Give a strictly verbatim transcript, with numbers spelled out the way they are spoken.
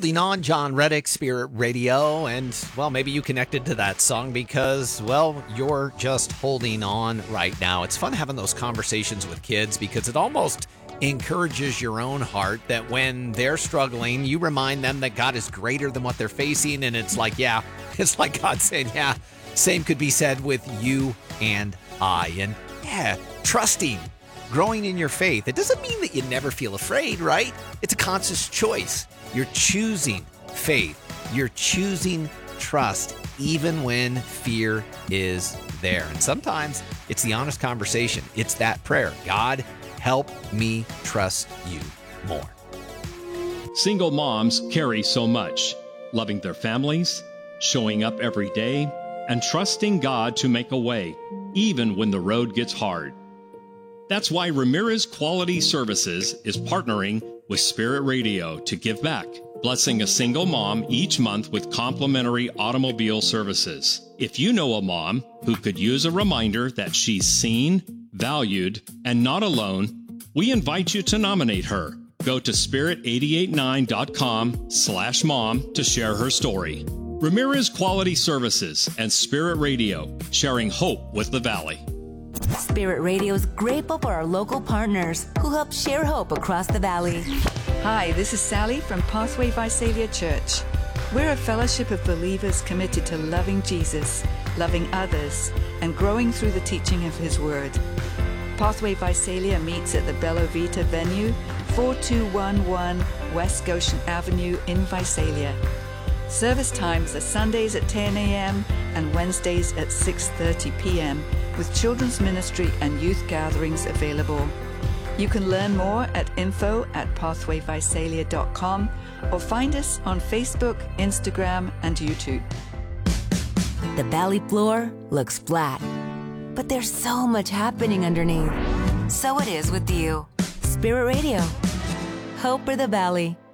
Holding On, John Reddick, Spirit Radio. And, well, maybe you connected to that song because, well, you're just holding on right now. It's fun having those conversations with kids because it almost encourages your own heart that when they're struggling, you remind them that God is greater than what they're facing. And it's like, yeah, it's like God saying, yeah, same could be said with you and I. And, yeah, trusting, growing in your faith. It doesn't mean that you never feel afraid, right? It's a conscious choice. You're choosing faith. You're choosing trust, even when fear is there. And sometimes it's the honest conversation. It's that prayer. God, help me trust you more. Single moms carry so much, loving their families, showing up every day, and trusting God to make a way, even when the road gets hard. That's why Ramirez Quality Services is partnering with Spirit Radio to give back, blessing a single mom each month with complimentary automobile services. If you know a mom who could use a reminder that she's seen, valued, and not alone, we invite you to nominate her. Go to spirit eight eight nine dot com slash mom to share her story. Ramirez Quality Services and Spirit Radio, sharing hope with the Valley. Spirit Radio is grateful for our local partners who help share hope across the valley. Hi, this is Sally from Pathway Visalia Church. We're a fellowship of believers committed to loving Jesus, loving others, and growing through the teaching of His Word. Pathway Visalia meets at the Bella Vita venue, four two one one West Goshen Avenue in Visalia. Service times are Sundays at ten a.m. and Wednesdays at six thirty p.m. with children's ministry and youth gatherings available. You can learn more at info at pathway visalia dot com or find us on Facebook, Instagram, and YouTube. The valley floor looks flat, but there's so much happening underneath. So it is with you. Spirit Radio. Hope for the Valley.